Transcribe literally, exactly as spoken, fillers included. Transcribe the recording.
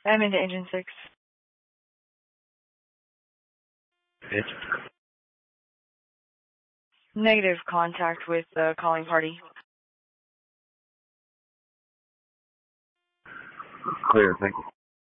I'm into Engine six. Bitch. Negative contact with the calling party. Clear, thank you.